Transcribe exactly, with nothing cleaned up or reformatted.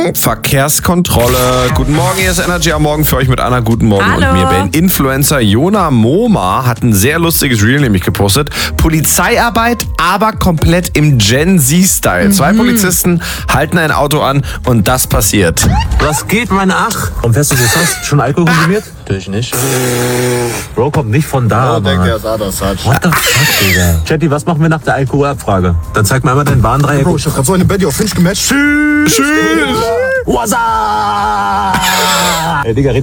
Morgen, Verkehrskontrolle. Guten Morgen, hier ist Energy am Morgen für euch mit Anna. Guten Morgen Hallo. und mir, Ben. Influencer Jona Moma hat ein sehr lustiges Reel nämlich gepostet. Polizeiarbeit, aber komplett im Gen-Z-Style. Mhm. Zwei Polizisten halten ein Auto an und das passiert. Was geht, mein Ach? Und fährst du so fast schon Alkohol konsumiert? Natürlich nicht. Bro kommt nicht von da, Oh, denkt er, das hat. What the fuck, Digga? Chatty, was machen wir nach der Alkoholabfrage? Dann zeig mir einmal dein Warndreieck. Bro, ich hab grad so eine Betty auf Finch gematcht. Tschüss. Tschüss. What's up? Ey, Digga, red